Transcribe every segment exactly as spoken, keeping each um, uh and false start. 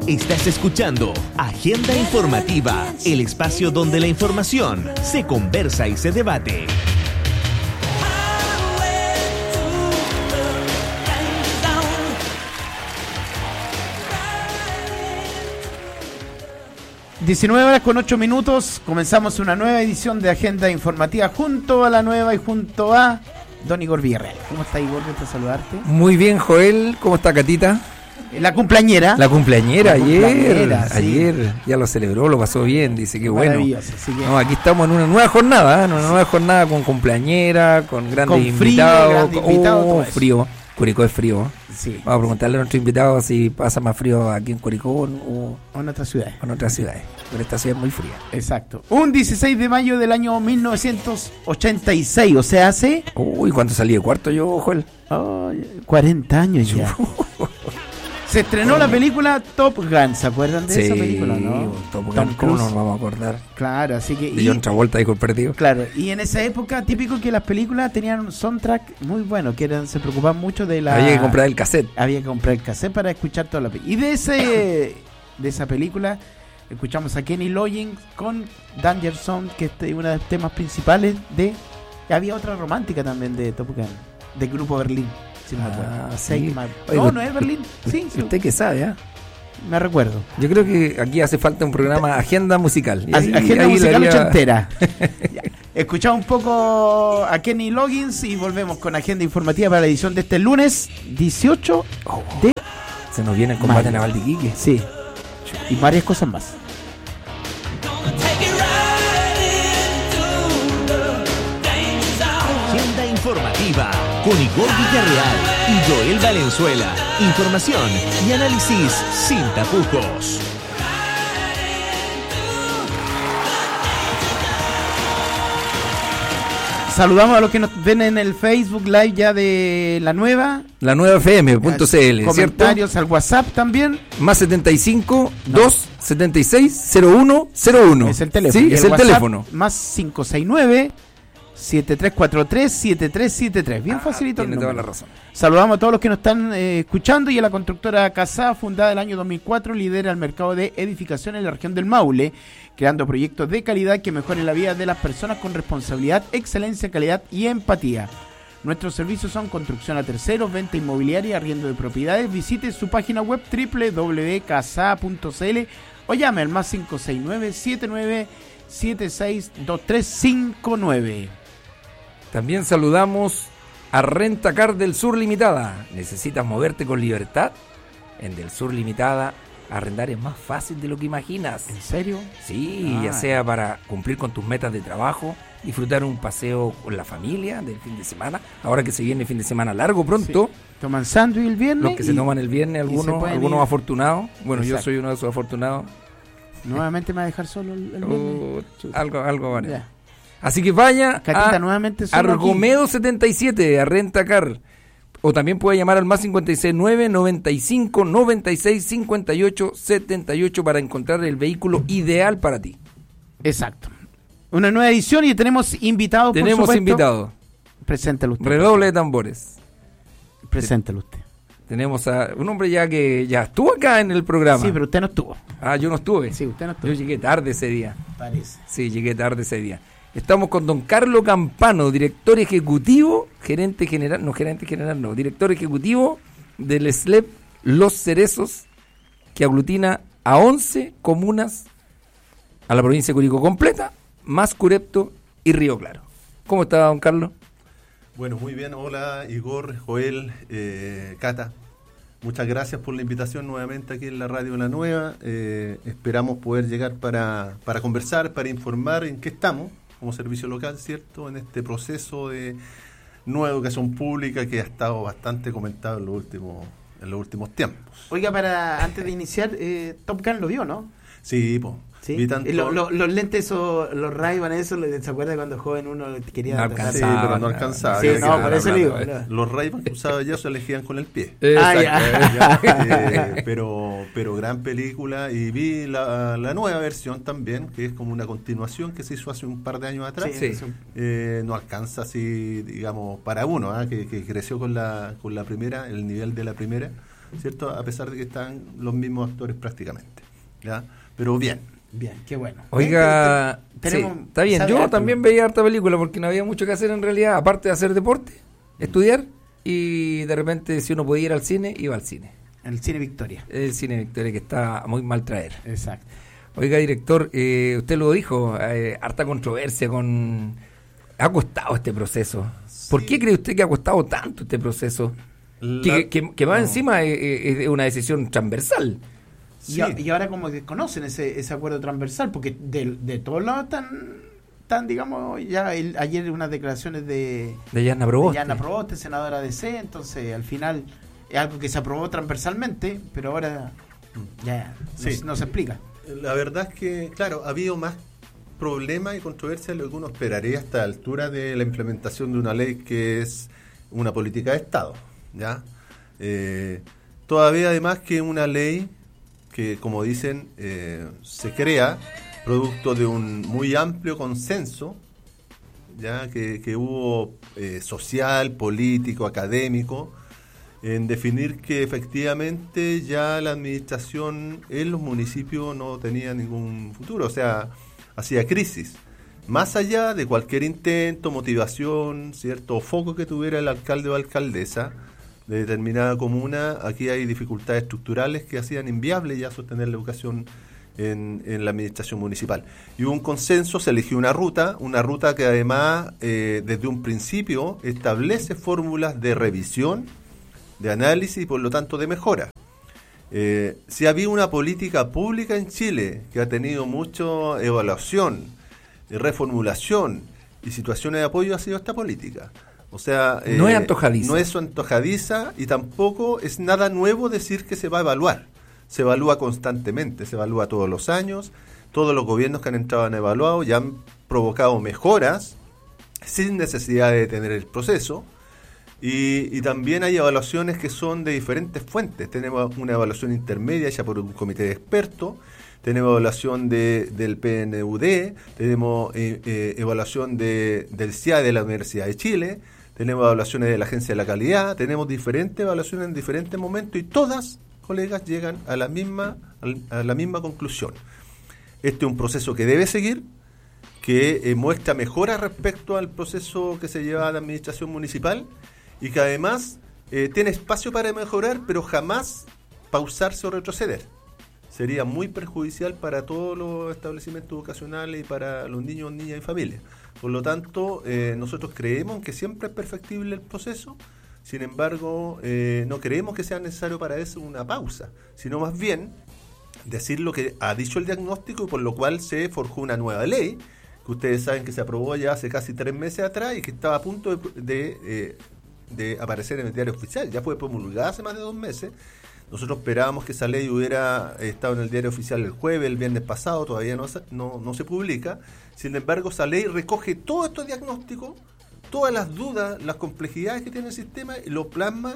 Estás escuchando Agenda Informativa, el espacio donde la información se conversa y se debate. diecinueve horas con ocho minutos, comenzamos una nueva edición de Agenda Informativa junto a la nueva y junto a don Igor Villarreal. ¿Cómo está, Igor? Gusto saludarte. Muy bien, Joel. ¿Cómo está, Catita? La cumpleañera. La cumpleañera, la ayer. cumpleañera, sí. Ayer ya lo celebró, lo pasó bien, dice que bueno. Así que... No, aquí estamos en una nueva jornada, ¿eh? Una nueva jornada con cumpleañera, con grandes con frío, invitados. grandes con... invitados, oh, todo eso. frío. Curicó es frío. Sí. Vamos a preguntarle a nuestros invitados si pasa más frío aquí en Curicó o, o en otras ciudades. O en otras ciudades. Pero esta ciudad es muy fría. Exacto. Un dieciséis de mayo del año mil novecientos ochenta y seis, o sea, hace... Uy, ¿cuánto salí de cuarto yo, Joel? Oh, cuarenta años ya. Se estrenó la película Top Gun, ¿se acuerdan de sí, esa película, no? Top Gun, ¿cómo nos vamos a acordar? Claro, así que... De John Travolta, dijo el perdido. Claro, y en esa época, típico que las películas tenían un soundtrack muy bueno, que eran, se preocupaban mucho de la... Había que comprar el cassette. Había que comprar el cassette para escuchar toda la película. Y de ese de esa película, escuchamos a Kenny Loggins con Danger Zone, que es uno de los temas principales de... Había otra romántica también de Top Gun, del grupo Berlín. Si no, ah, sí. Oye, no, no es Berlín. Sí, sí. ¿Usted qué sabe? ¿eh? Me recuerdo. Yo creo que aquí hace falta un programa Agenda Musical. Y ahí, Agenda ahí Musical haría... ochentera. Escuchamos un poco a Kenny Loggins y volvemos con Agenda Informativa para la edición de este lunes dieciocho oh, de... Se nos viene el combate naval de Iquique. Sí. Y varias cosas más. Agenda Informativa con Igor Villarreal y Joel Valenzuela. Información y análisis sin tapujos. Saludamos a los que nos ven en el Facebook Live ya de la nueva. La nueva F M punto C L, comentarios ¿cierto? Al WhatsApp también. Más setenta y cinco, dos, setenta y seis, cero uno, cero uno. Es el teléfono. Sí, es el, el teléfono. Más cinco seis nueve, siete tres cuatro tres, siete tres siete tres. Bien ah, facilito. Tiene toda la razón. Saludamos a todos los que nos están eh, escuchando y a la constructora Casá, fundada el año dos mil cuatro, lidera el mercado de edificación en la región del Maule, creando proyectos de calidad que mejoren la vida de las personas con responsabilidad, excelencia, calidad y empatía. Nuestros servicios son construcción a terceros, venta inmobiliaria, arriendo de propiedades. Visite su página web doble u doble u doble u punto casa punto c l o llame al más cinco seis nueve, siete nueve siete seis, dos tres cinco nueve. También saludamos a Rentacar del Sur Limitada. ¿Necesitas moverte con libertad? En Del Sur Limitada, arrendar es más fácil de lo que imaginas. ¿En serio? Sí, ah. Ya sea para cumplir con tus metas de trabajo, disfrutar un paseo con la familia del fin de semana, ahora que se viene el fin de semana largo pronto. Sí. Toman sándwich el viernes. Los que y, se toman el viernes, algunos, algunos afortunados. Bueno, exacto. Yo soy uno de esos afortunados. Nuevamente me va a dejar solo el, el viernes. Uh, algo, algo vale. Ya. Así que vaya Catita, a nuevamente Argomedo setenta y siete, a Rentacar. O también puede llamar al más cincuenta y seis nueve, noventa y cinco, noventa y seis, cincuenta y ocho, setenta y ocho para encontrar el vehículo ideal para ti. Exacto. Una nueva edición y tenemos invitados, Tenemos por supuesto. invitados. Preséntalo usted. Redoble de tambores. Preséntalo usted. Tenemos a un hombre ya que ya estuvo acá en el programa. Sí, pero usted no estuvo. Ah, yo no estuve. Sí, usted no estuvo. Yo llegué tarde ese día. Parece. Sí, llegué tarde ese día. Estamos con don Carlos Campano, director ejecutivo, gerente general, no gerente general, no, director ejecutivo del S L E P Los Cerezos, que aglutina a once comunas a la provincia de Curicó completa, más Curepto y Río Claro. ¿Cómo está, don Carlos? Bueno, muy bien. Hola, Igor, Joel, eh, Cata. Muchas gracias por la invitación nuevamente aquí en la Radio La Nueva. Eh, esperamos poder llegar para, para conversar, para informar en qué estamos como servicio local, ¿cierto? En este proceso de nueva educación pública que ha estado bastante comentado en los últimos, en los últimos tiempos. Oiga, para antes de iniciar, eh, Top Gun lo vio, ¿no? Sí, pues. ¿Sí? Vi tanto... lo, lo, los lentes, esos, los Ray-Ban, eso, ¿se acuerda cuando joven uno quería... No alcanzaba. Sí, pero no alcanzaba. Sí, no, por eso digo. Los Ray-Ban que usaba yo se elegían con el pie. Ah, ya. eh, pero, pero gran película. Y vi la, la nueva versión también, que es como una continuación que se hizo hace un par de años atrás. Sí. Eh, no alcanza así, digamos, para uno, ¿eh? que, que creció con la, con la primera, el nivel de la primera. ¿cierto? A pesar de que están los mismos actores prácticamente, ¿ya? Pero bien. Bien, qué bueno. Oiga, Te- te- sí, tenemos- está bien. sabe Yo harto. también veía harta película porque no había mucho que hacer en realidad, aparte de hacer deporte, estudiar y de repente si uno podía ir al cine, iba al cine. El Cine Victoria. El cine Victoria que está muy mal traer. Exacto. Oiga, director, eh, usted lo dijo, eh, harta controversia con... ¿Ha costado este proceso? ¿Por Sí. qué cree usted que ha costado tanto este proceso? La- Que, que, que más no. encima es, es una decisión transversal. Y, Sí. a- y ahora como desconocen ese, ese acuerdo transversal, porque de, de todos lados están, están digamos, ya el- ayer unas declaraciones de, De Yana de Proboste. Yana Proboste, senadora D C, entonces al final es algo que se aprobó transversalmente, pero ahora ya no, Sí. se- no se explica. La verdad es que, claro, ha habido más problemas y controversias de lo que uno esperaría a esta altura de la implementación de una ley que es una política de Estado, ¿ya? Eh, todavía además que una ley que, como dicen, eh, se crea producto de un muy amplio consenso, ya que, que hubo eh, social, político, académico, en definir que efectivamente ya la administración en los municipios no tenía ningún futuro, o sea, hacía crisis. Más allá de cualquier intento, motivación, cierto foco que tuviera el alcalde o alcaldesa de determinada comuna, aquí hay dificultades estructurales que hacían inviable ya sostener la educación en, en la administración municipal. Y hubo un consenso, se eligió una ruta, una ruta que además eh, desde un principio establece fórmulas de revisión, de análisis y por lo tanto de mejora. Eh, si había una política pública en Chile que ha tenido mucha evaluación, eh, reformulación y situaciones de apoyo, ha sido esta política. O sea, eh, No es antojadiza. No es antojadiza y tampoco es nada nuevo decir que se va a evaluar. Se evalúa constantemente, se evalúa todos los años. Todos los gobiernos que han entrado han evaluado y han provocado mejoras sin necesidad de detener el proceso. Y, y también hay evaluaciones que son de diferentes fuentes. Tenemos una evaluación intermedia hecha por un comité de expertos, tenemos evaluación de, del P N U D, tenemos eh, eh, evaluación de, del C I A de la Universidad de Chile, tenemos evaluaciones de la Agencia de la Calidad, tenemos diferentes evaluaciones en diferentes momentos y todas, colegas, llegan a la misma, a la misma conclusión. Este es un proceso que debe seguir, que eh, muestra mejoras respecto al proceso que se lleva a la administración municipal y que además eh, tiene espacio para mejorar, pero jamás pausarse o retroceder. Sería muy perjudicial para todos los establecimientos educacionales y para los niños, niñas y familias. Por lo tanto, eh, nosotros creemos que siempre es perfectible el proceso, sin embargo, eh, no creemos que sea necesario para eso una pausa, sino más bien decir lo que ha dicho el diagnóstico y por lo cual se forjó una nueva ley, que ustedes saben que se aprobó ya hace casi tres meses atrás y que estaba a punto de... de eh, de aparecer en el diario oficial, ya fue promulgada hace más de dos meses. Nosotros esperábamos que esa ley hubiera estado en el diario oficial el jueves, el viernes pasado, todavía no se, no, no se publica. Sin embargo, esa ley recoge todos estos diagnósticos, todas las dudas, las complejidades que tiene el sistema y lo plasma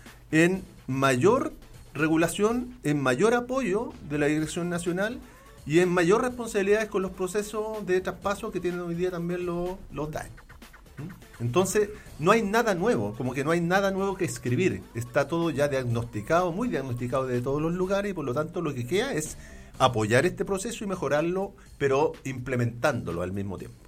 en mayor regulación, en mayor apoyo de la Dirección Nacional y en mayor responsabilidades con los procesos de traspaso que tienen hoy día también los, los D A E. Entonces, no hay nada nuevo, como que no hay nada nuevo que escribir. Está todo ya diagnosticado, muy diagnosticado de todos los lugares y por lo tanto lo que queda es apoyar este proceso y mejorarlo, pero implementándolo al mismo tiempo.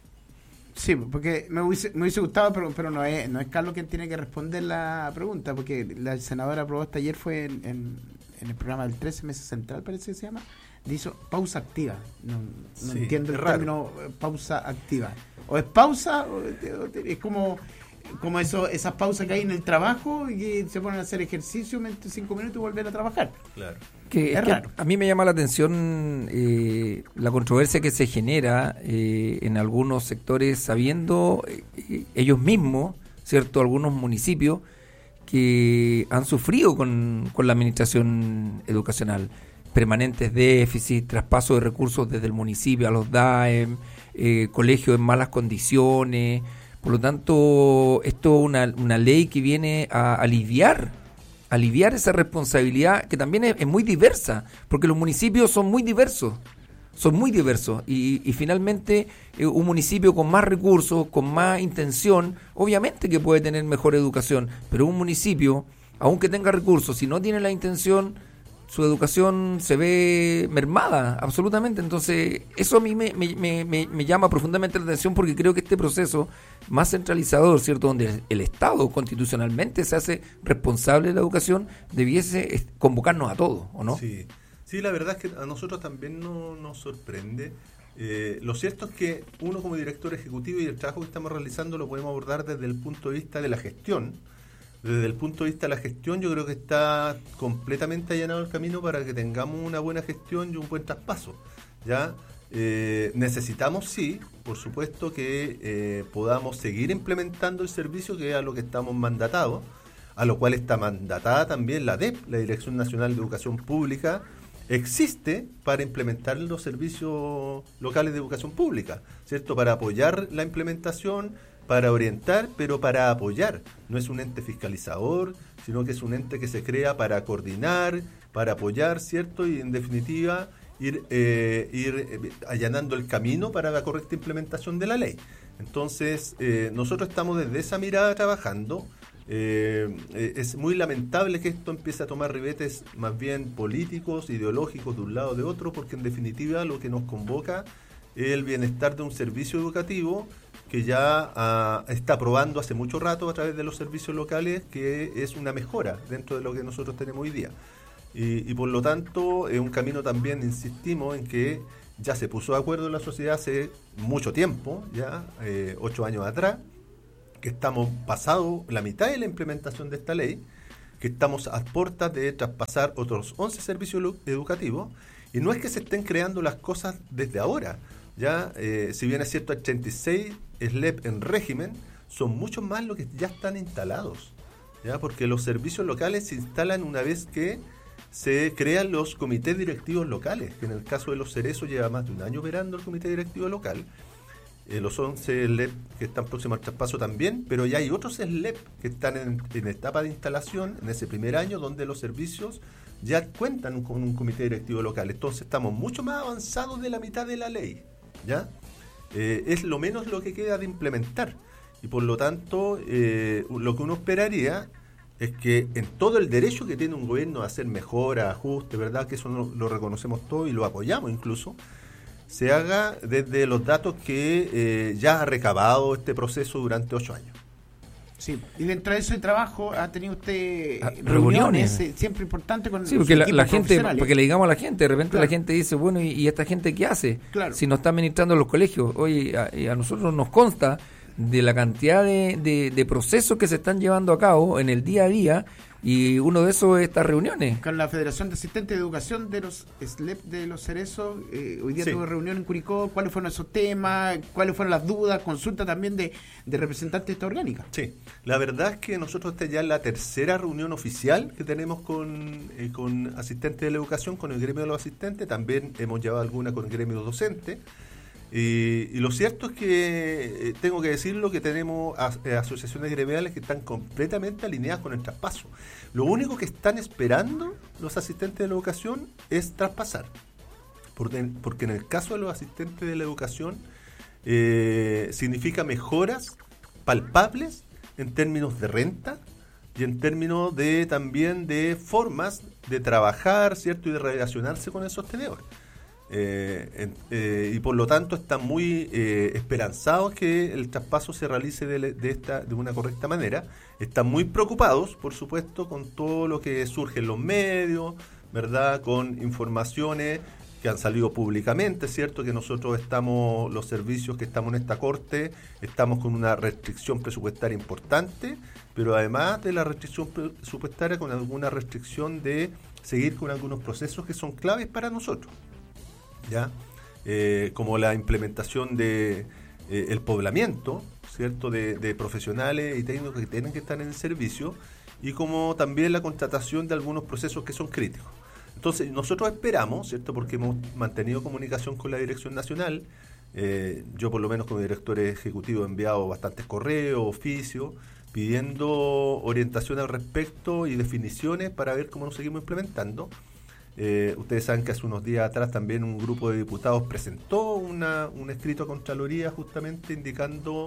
Sí, porque me hubiese, me hubiese gustado, pero, pero no es no es Carlos quien tiene que responder la pregunta, porque la senadora Proboste ayer fue en, en, en el programa del trece Mesa Central, parece que se llama, dice pausa activa. No, no Sí, entiendo el es raro. término eh, pausa activa. O es pausa, o, o, es como como eso esas pausas que hay en el trabajo y que se ponen a hacer ejercicio cinco minutos y volver a trabajar. Claro. Que, Es es que raro. a mí me llama la atención eh, la controversia que se genera eh, en algunos sectores, sabiendo eh, ellos mismos, cierto, algunos municipios que han sufrido con, con la administración educacional, permanentes déficits, traspaso de recursos desde el municipio a los D A E M, eh, colegios en malas condiciones. Por lo tanto, esto es una, una ley que viene a aliviar aliviar esa responsabilidad que también es, es muy diversa, porque los municipios son muy diversos, son muy diversos y, y finalmente eh, un municipio con más recursos, con más intención, obviamente que puede tener mejor educación, pero un municipio aunque tenga recursos, si no tiene la intención, su educación se ve mermada, absolutamente. Entonces, eso a mí me, me, me, me llama profundamente la atención, porque creo que este proceso más centralizador, ¿cierto?, donde el Estado constitucionalmente se hace responsable de la educación, debiese convocarnos a todos, ¿o no? Sí, sí, la verdad es que a nosotros también no, nos sorprende. Eh, lo cierto es que uno como director ejecutivo y el trabajo que estamos realizando lo podemos abordar desde el punto de vista de la gestión. Desde el punto de vista de la gestión, yo creo que está completamente allanado el camino para que tengamos una buena gestión y un buen traspaso. ¿Ya? Eh, necesitamos, sí, por supuesto, que eh, podamos seguir implementando el servicio, que es a lo que estamos mandatados, a lo cual está mandatada también la D E P, la Dirección Nacional de Educación Pública. Existe para implementar los servicios locales de educación pública, ¿cierto? Para apoyar la implementación, para orientar, pero para apoyar. No es un ente fiscalizador, sino que es un ente que se crea para coordinar, para apoyar, ¿cierto? Y en definitiva, ir, eh, ir allanando el camino para la correcta implementación de la ley. Entonces, eh, nosotros estamos desde esa mirada trabajando. Eh, eh, es muy lamentable que esto empiece a tomar ribetes más bien políticos, ideológicos de un lado o de otro, porque en definitiva lo que nos convoca es el bienestar de un servicio educativo que ya uh, está probando hace mucho rato a través de los servicios locales que es una mejora dentro de lo que nosotros tenemos hoy día. Y, y por lo tanto es un camino también, insistimos, en que ya se puso de acuerdo en la sociedad hace mucho tiempo, ya eh, ocho años atrás, que estamos pasado la mitad de la implementación de esta ley, que estamos a puertas de traspasar otros once servicios educativos, y no es que se estén creando las cosas desde ahora. Ya, eh, si bien es cierto, hay treinta y seis S L E P en régimen, son muchos más los que ya están instalados, ya, porque los servicios locales se instalan una vez que se crean los comités directivos locales, que en el caso de los Cerezos lleva más de un año operando el comité directivo local, eh, los once S L E P que están próximos al traspaso también, pero ya hay otros S L E P que están en, en etapa de instalación en ese primer año, donde los servicios ya cuentan con un comité directivo local. Entonces estamos mucho más avanzados de la mitad de la ley. ¿Ya? Eh, es lo menos lo que queda de implementar, y por lo tanto eh, lo que uno esperaría es que en todo el derecho que tiene un gobierno a hacer mejoras, ajustes, ¿verdad? Que eso no, lo reconocemos todos y lo apoyamos incluso, se haga desde los datos que eh, ya ha recabado este proceso durante ocho años. Sí, y dentro de ese trabajo ha tenido usted ah, reuniones, reuniones eh, siempre importantes con sí, porque la, la gente, para que le digamos a la gente, de repente claro. La gente dice, bueno, ¿y, y esta gente qué hace? Claro. Si no está administrando los colegios. Oye, a, a nosotros nos consta de la cantidad de, de, de procesos que se están llevando a cabo en el día a día, y uno de esos es estas reuniones. Con la Federación de Asistentes de Educación de los S L E P de los Cerezos, eh, hoy día sí. tuve reunión en Curicó. ¿Cuáles fueron esos temas? ¿Cuáles fueron las dudas? Consulta también de, de representantes de esta orgánica. Sí, la verdad es que nosotros esta ya es la tercera reunión oficial que tenemos con, eh, con asistentes de la educación, con el gremio de los asistentes. También hemos llevado alguna con el gremio docente. Y, y lo cierto es que, eh, tengo que decirlo, que tenemos as, eh, asociaciones gremiales que están completamente alineadas con el traspaso. Lo único que están esperando los asistentes de la educación es traspasar. Porque, porque en el caso de los asistentes de la educación eh, significa mejoras palpables en términos de renta y en términos de también de formas de trabajar, ¿cierto? Y de relacionarse con esos tenedores. Eh, eh, y por lo tanto están muy eh, esperanzados que el traspaso se realice de, de esta de una correcta manera. Están muy preocupados, por supuesto, con todo lo que surge en los medios, ¿verdad? Con informaciones que han salido públicamente, ¿cierto? Que nosotros estamos, los servicios que estamos en esta corte, estamos con una restricción presupuestaria importante, pero además de la restricción presupuestaria, con alguna restricción de seguir con algunos procesos que son claves para nosotros. ¿Ya? Eh, como la implementación de eh, el poblamiento, ¿cierto? De, de profesionales y técnicos que tienen que estar en el servicio, y como también la contratación de algunos procesos que son críticos. Entonces nosotros esperamos, ¿cierto? Porque hemos mantenido comunicación con la Dirección Nacional. Eh, yo por lo menos como director ejecutivo he enviado bastantes correos, oficios, pidiendo orientación al respecto y definiciones para ver cómo nos seguimos implementando. Eh, ustedes saben que hace unos días atrás también un grupo de diputados presentó una, un escrito a Contraloría justamente indicando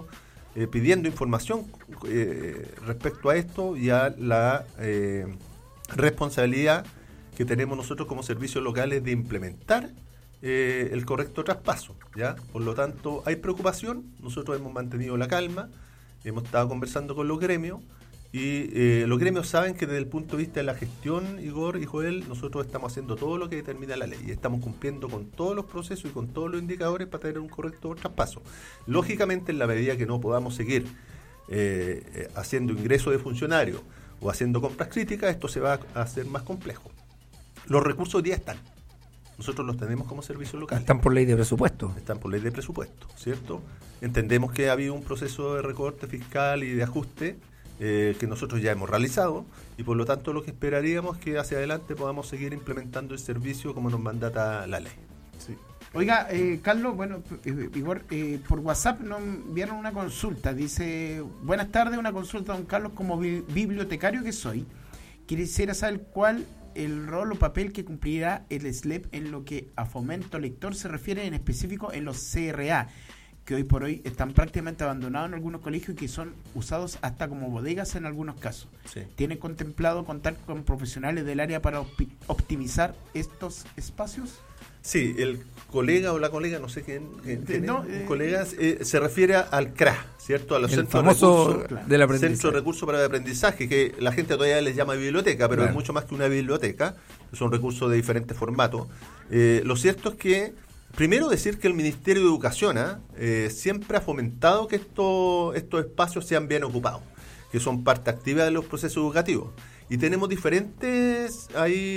eh, pidiendo información eh, respecto a esto y a la eh, responsabilidad que tenemos nosotros como servicios locales de implementar eh, el correcto traspaso, ¿ya? Por lo tanto, hay preocupación, nosotros hemos mantenido la calma, hemos estado conversando con los gremios y eh, los gremios saben que desde el punto de vista de la gestión, Igor y Joel, nosotros estamos haciendo todo lo que determina la ley y estamos cumpliendo con todos los procesos y con todos los indicadores para tener un correcto traspaso. Lógicamente, en la medida que no podamos seguir eh, eh, haciendo ingreso de funcionarios o haciendo compras críticas, esto se va a hacer más complejo. Los recursos hoy día están. Nosotros los tenemos como servicios locales. Están por ley de presupuesto. Están por ley de presupuesto, ¿cierto? Entendemos que ha habido un proceso de recorte fiscal y de ajuste eh, que nosotros ya hemos realizado y por lo tanto lo que esperaríamos es que hacia adelante podamos seguir implementando el servicio como nos mandata la ley. Sí. Oiga, eh, Carlos, bueno, eh, Igor, eh, por WhatsApp nos enviaron una consulta. Dice, buenas tardes, una consulta, don Carlos, como bi- bibliotecario que soy. Quisiera saber cuál el rol o papel que cumplirá el S L E P en lo que a fomento lector se refiere, en específico en los C R A, que hoy por hoy están prácticamente abandonados en algunos colegios y que son usados hasta como bodegas en algunos casos. Sí. ¿Tiene contemplado contar con profesionales del área para op- optimizar estos espacios? Sí, el colega o la colega, no sé quién, quién, quién No, es, eh, colegas, eh, se refiere al C R A, ¿cierto? A los El centros famoso de recursos, del aprendizaje. centros de recursos para el aprendizaje, que la gente todavía les llama biblioteca, pero Claro. es mucho más que una biblioteca, son recursos de diferentes formatos. Eh, lo cierto es que, primero decir que el Ministerio de Educación ¿eh? Eh, siempre ha fomentado que esto, estos espacios sean bien ocupados, que son parte activa de los procesos educativos. Y tenemos diferentes ahí